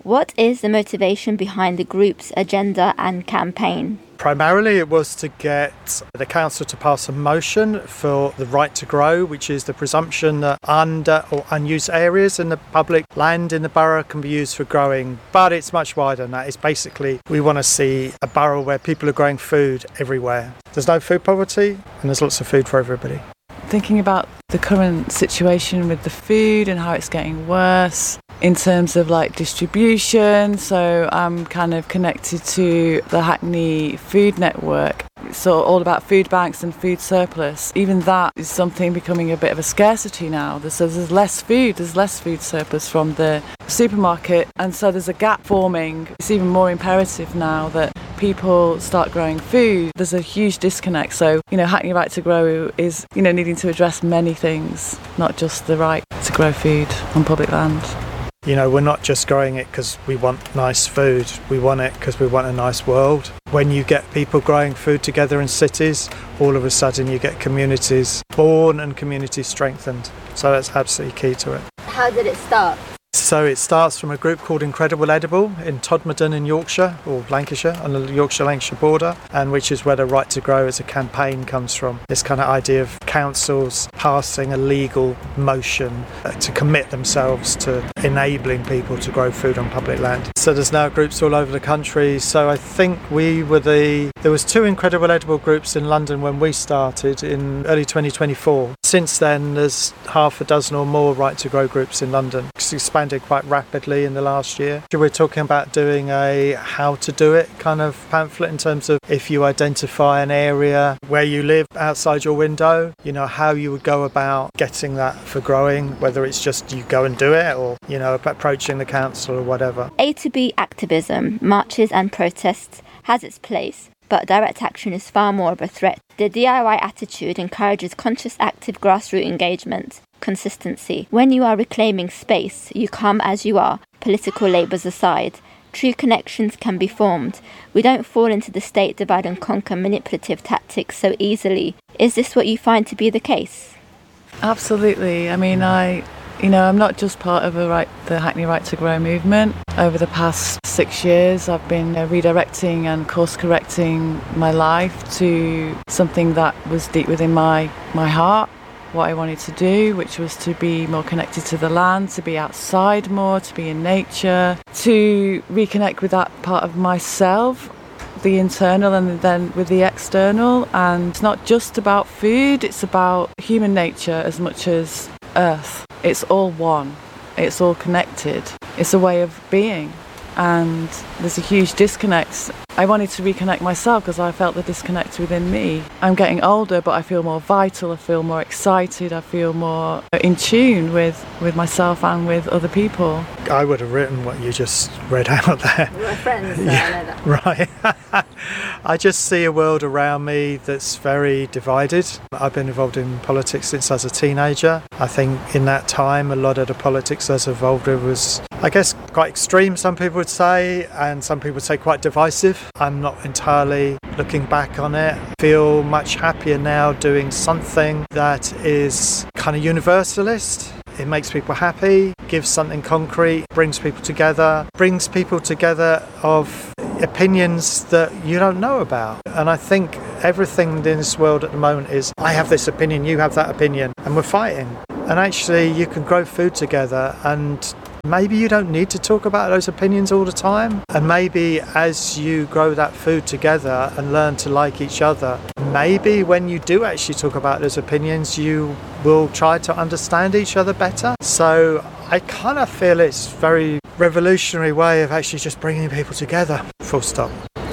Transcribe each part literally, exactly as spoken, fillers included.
What is the motivation behind the group's agenda and campaign? Primarily it was to get the council to pass a motion for the right to grow, which is the presumption that under or unused areas in the public land in the borough can be used for growing. But it's much wider than that. It's basically we want to see a borough where people are growing food everywhere. There's no food poverty and there's lots of food for everybody. Thinking about the current situation with the food and how it's getting worse in terms of like distribution, so I'm kind of connected to the Hackney Food Network. It's all about food banks and food surplus. Even that is something becoming a bit of a scarcity now. So there's less food, there's less food surplus from the supermarket, and so there's a gap forming. It's even more imperative now that people start growing food. There's a huge disconnect. So, you know, Hackney Right to Grow is, you know, needing to address many things, not just the right to grow food on public land. You know, we're not just growing it because we want nice food. We want it because we want a nice world. When you get people growing food together in cities, all of a sudden you get communities born and communities strengthened. So that's absolutely key to it. How did it start? So it starts from a group called Incredible Edible in Todmorden in Yorkshire, or Lancashire, on the Yorkshire-Lancashire border, and which is where the Right to Grow as a campaign comes from. This kind of idea of councils passing a legal motion to commit themselves to enabling people to grow food on public land. So there's now groups all over the country. So I think we were the... There was two Incredible Edible groups in London when we started in early twenty twenty-four. Since then, there's half a dozen or more Right to Grow groups in London. It's expanded quite rapidly in the last year. We're talking about doing a how to do it kind of pamphlet in terms of if you identify an area where you live outside your window, you know, how you would go about getting that for growing, whether it's just you go and do it or, you know, approaching the council or whatever. A to B activism, marches and protests has its place, but direct action is far more of a threat. The D I Y attitude encourages conscious, active grassroots engagement. Consistency. When you are reclaiming space, you come as you are, political labels aside. True connections can be formed. We don't fall into the state divide and conquer manipulative tactics so easily. Is this what you find to be the case? Absolutely. I mean, I, you know, I'm not just part of a right, the Hackney Right to Grow movement. Over the past six years, I've been uh, redirecting and course-correcting my life to something that was deep within my, my heart. What I wanted to do, which was to be more connected to the land, to be outside more, to be in nature, to reconnect with that part of myself, the internal and then with the external. And it's not just about food, it's about human nature as much as earth. It's all one, it's all connected, it's a way of being. And there's a huge disconnect. I wanted to reconnect myself because I felt the disconnect within me. I'm getting older, but I feel more vital, I feel more excited, I feel more in tune with, with myself and with other people. I would have written what you just read out there. We're friends, so yeah, I know that. Right. I just see a world around me that's very divided. I've been involved in politics since I was a teenager. I think in that time, a lot of the politics I was involved with was, I guess, quite extreme, some people would say, and some people would say quite divisive. I'm not entirely looking back on it. I feel much happier now doing something that is kind of universalist. It makes people happy, gives something concrete, brings people together, brings people together of opinions that you don't know about. And I think everything in this world at the moment is, I have this opinion, you have that opinion, and we're fighting. And actually you can grow food together, and maybe you don't need to talk about those opinions all the time. And maybe as you grow that food together and learn to like each other, maybe when you do actually talk about those opinions, you will try to understand each other better. So I kind of feel it's a very revolutionary way of actually just bringing people together, full stop.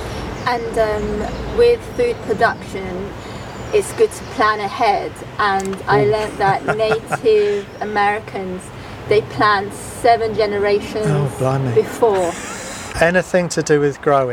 And um, with food production, it's good to plan ahead. And I learned that Native Americans, they planned seven generations oh, blimey. before. Anything to do with growing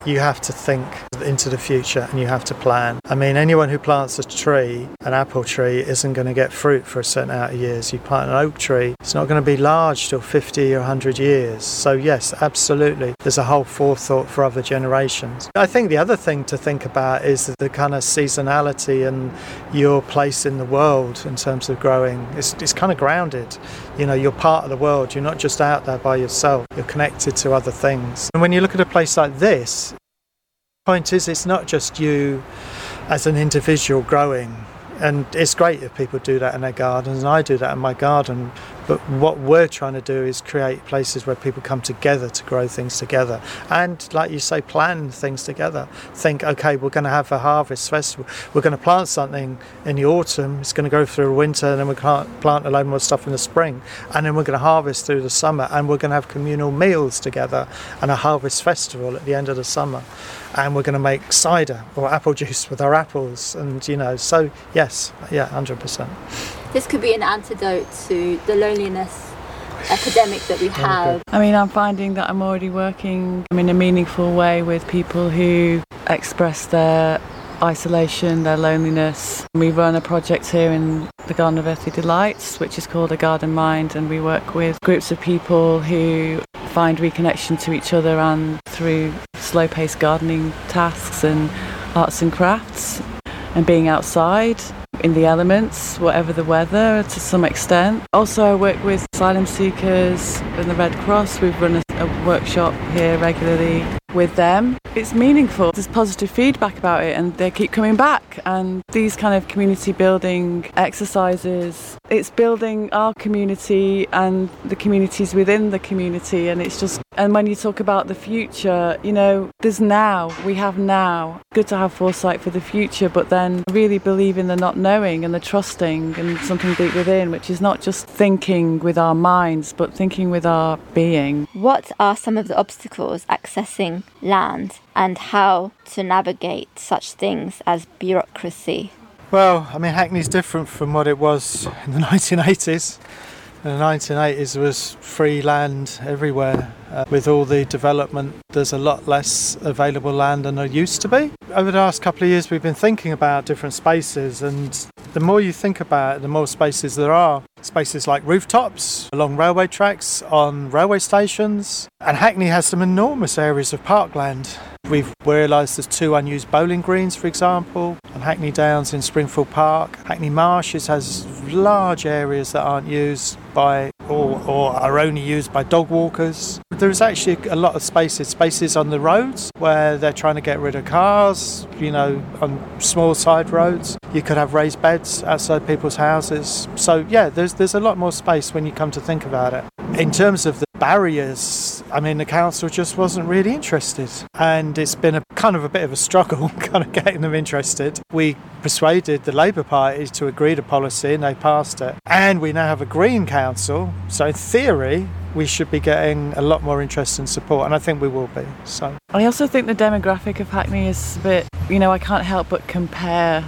you have to think into the future and you have to plan. I mean, anyone who plants a tree, an apple tree, isn't going to get fruit for a certain amount of years. You plant an oak tree, it's not going to be large till fifty or one hundred years. So yes, absolutely, there's a whole forethought for other generations. I think the other thing to think about is the kind of seasonality and your place in the world in terms of growing. It's, it's kind of grounded. You know, you're part of the world. You're not just out there by yourself. You're connected to other things. And when you look at a place like this, the point is it's not just you as an individual growing. And it's great if people do that in their gardens, and I do that in my garden. But what we're trying to do is create places where people come together to grow things together. And like you say, plan things together. Think, okay, we're going to have a harvest festival. We're going to plant something in the autumn. It's going to go through the winter, and then we're going to plant a load more stuff in the spring. And then we're going to harvest through the summer. And we're going to have communal meals together and a harvest festival at the end of the summer. And we're going to make cider or apple juice with our apples. And, you know, so yes, yeah, one hundred percent. This could be an antidote to the loneliness epidemic that we have. I mean, I'm finding that I'm already working in a meaningful way with people who express their isolation, their loneliness. We run a project here in the Garden of Earthly Delights, which is called A Garden Mind, and we work with groups of people who find reconnection to each other and through slow-paced gardening tasks and arts and crafts and being outside in the elements, whatever the weather, to some extent. Also, I work with asylum seekers and the Red Cross. We've run a, a workshop here regularly with them. It's meaningful. There's positive feedback about it and they keep coming back. And these kind of community building exercises, it's building our community and the communities within the community. And it's just, and when you talk about the future, you know, there's now, we have now. Good to have foresight for the future, but then really believe in the not knowing and the trusting and something deep within, which is not just thinking with our minds, but thinking with our being. What are some of the obstacles accessing land and how to navigate such things as bureaucracy? Well, I mean, Hackney's different from what it was in the nineteen eighties. In the nineteen eighties there was free land everywhere. Uh, with all the development, there's a lot less available land than there used to be. Over the last couple of years we've been thinking about different spaces, and the more you think about it, the more spaces there are. Spaces like rooftops, along railway tracks, on railway stations. And Hackney has some enormous areas of parkland. We've realised there's two unused bowling greens, for example, on Hackney Downs in Springfield Park. Hackney Marshes has large areas that aren't used by, or, or are only used by dog walkers. There's actually a lot of spaces, spaces on the roads where they're trying to get rid of cars, you know, on small side roads. You could have raised beds outside people's houses. So yeah, there's there's a lot more space when you come to think about it. In terms of the barriers, I mean, the council just wasn't really interested. And it's been a kind of a bit of a struggle kind of getting them interested. We persuaded the Labour Party to agree to policy and they passed it. And we now have a Green Council. So in theory, we should be getting a lot more interest and support, and I think we will be. So I also think the demographic of Hackney is a bit, you know, I can't help but compare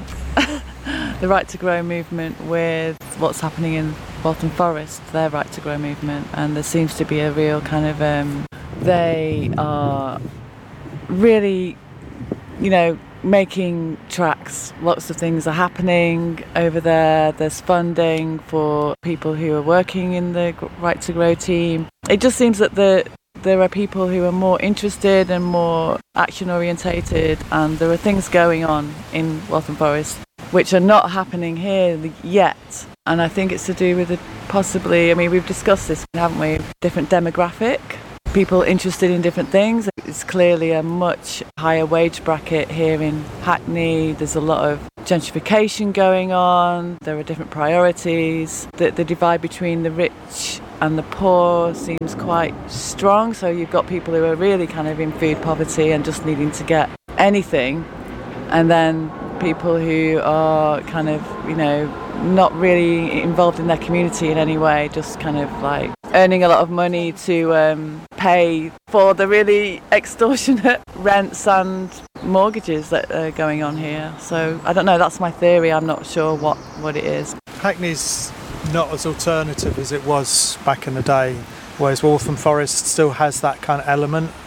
the Right to Grow movement with what's happening in Waltham Forest, their Right to Grow movement, and there seems to be a real kind of, um, they are really, you know, making tracks. Lots of things are happening over there. There's funding for people who are working in the Right to Grow team. It just seems that the there are people who are more interested and more action orientated, and there are things going on in Waltham Forest which are not happening here yet. And I think it's to do with the possibly, I mean, we've discussed this, haven't we? Different demographic, people interested in different things. It's clearly a much higher wage bracket here in Hackney. There's a lot of gentrification going on. There are different priorities. The, the divide between the rich and the poor seems quite strong. So you've got people who are really kind of in food poverty and just needing to get anything. And then people who are kind of, you know, not really involved in their community in any way, just kind of like earning a lot of money to um, pay for the really extortionate rents and mortgages that are going on here. So I don't know, that's my theory. I'm not sure what, what it is. Hackney's not as alternative as it was back in the day, whereas Waltham Forest still has that kind of element of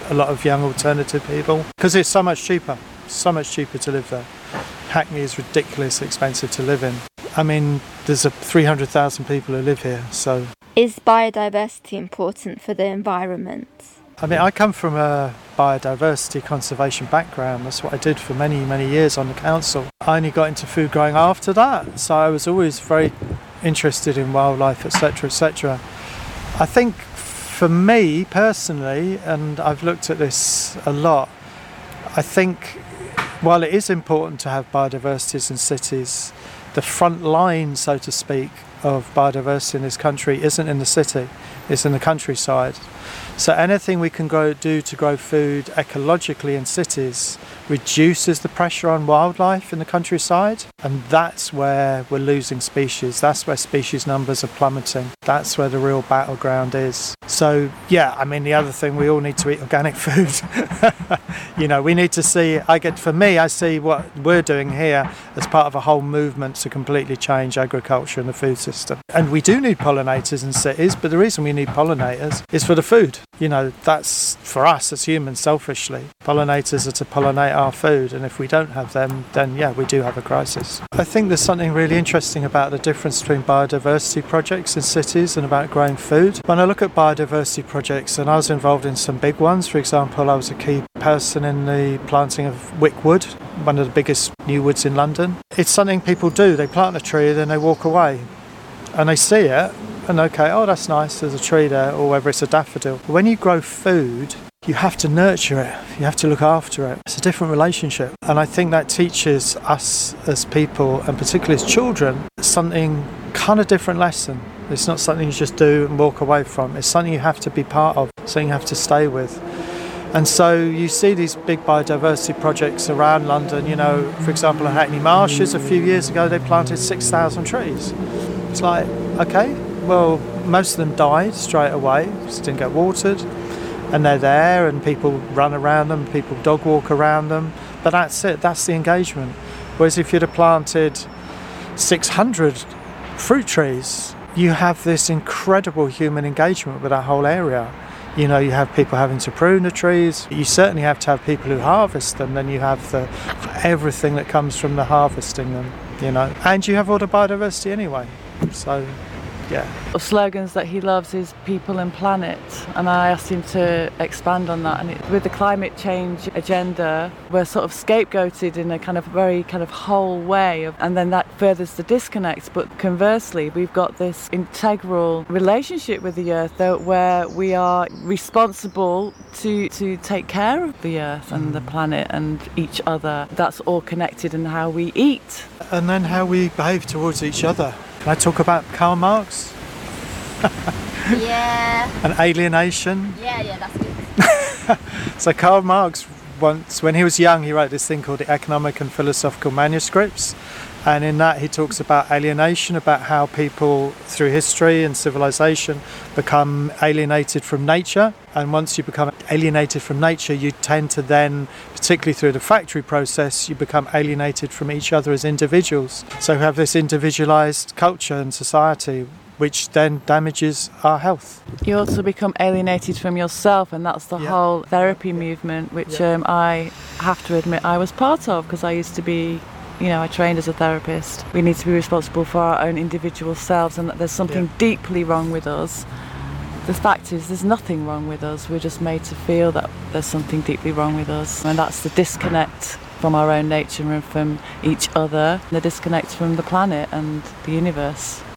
a lot of young alternative people, because it's so much cheaper, so much cheaper to live there. Hackney is ridiculously expensive to live in. I mean, there's a three hundred thousand people who live here, so... Is biodiversity important for the environment? I mean, I come from a biodiversity conservation background. That's what I did for many, many years on the council. I only got into food growing after that, so I was always very interested in wildlife, et cetera, et cetera. I think for me personally, and I've looked at this a lot, I think while it is important to have biodiversities in cities, the front line, so to speak, of biodiversity in this country isn't in the city, it's in the countryside. So anything we can grow, do to grow food ecologically in cities reduces the pressure on wildlife in the countryside, and that's where we're losing species. That's where species numbers are plummeting. That's where the real battleground is. So yeah, I mean, the other thing, we all need to eat organic food. You know, we need to see, I get, for me, I see what we're doing here as part of a whole movement to completely change agriculture and the food system. And we do need pollinators in cities, but the reason we need pollinators is for the food. You know, that's for us as humans, selfishly. Pollinators are to pollinate our food, and if we don't have them, then yeah, we do have a crisis. I think there's something really interesting about the difference between biodiversity projects in cities and about growing food. When I look at biodiversity projects, and I was involved in some big ones, for example, I was a key person in the planting of Wick Wood, one of the biggest new woods in London. It's something people do. They plant a tree, then they walk away, and they see it, and okay, oh, that's nice, there's a tree there, or whether it's a daffodil. But when you grow food, you have to nurture it, you have to look after it. It's a different relationship. And I think that teaches us as people, and particularly as children, something kind of different lesson. It's not something you just do and walk away from. It's something you have to be part of, something you have to stay with. And so you see these big biodiversity projects around London. You know, for example, in Hackney Marshes a few years ago, they planted six thousand trees. It's like, okay, well, most of them died straight away, just didn't get watered, and they're there, and people run around them, people dog walk around them, but that's it, that's the engagement. Whereas if you'd have planted six hundred fruit trees, you have this incredible human engagement with that whole area. You know, you have people having to prune the trees, you certainly have to have people who harvest them, then you have the everything that comes from the harvesting them, you know, and you have all the biodiversity anyway, so yeah. Slogans that he loves is people and planet, and I asked him to expand on that. And it, with the climate change agenda, we're sort of scapegoated in a kind of very kind of whole way, of, and then that furthers the disconnect. But conversely, we've got this integral relationship with the earth, though, where we are responsible to to take care of the earth and the planet and each other. That's all connected in how we eat, and then how we behave towards each other. Can I talk about Karl Marx? Yeah. And alienation? Yeah, yeah, that's good. So Karl Marx, once, when he was young, he wrote this thing called the Economic and Philosophical Manuscripts. And in that he talks about alienation, about how people through history and civilization become alienated from nature. And once you become alienated from nature, you tend to then, particularly through the factory process, you become alienated from each other as individuals. So we have this individualized culture and society, which then damages our health. You also become alienated from yourself, and that's the yeah. whole therapy movement, which yeah. um, I have to admit I was part of, because I used to be, you know, I trained as a therapist. We need to be responsible for our own individual selves, and that there's something yeah. deeply wrong with us. The fact is, there's nothing wrong with us. We're just made to feel that there's something deeply wrong with us, and that's the disconnect from our own nature and from each other, the disconnect from the planet and the universe.